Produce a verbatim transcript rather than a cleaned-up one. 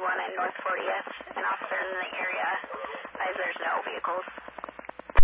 one and North fortieth, an officer in the area, as there's no vehicles.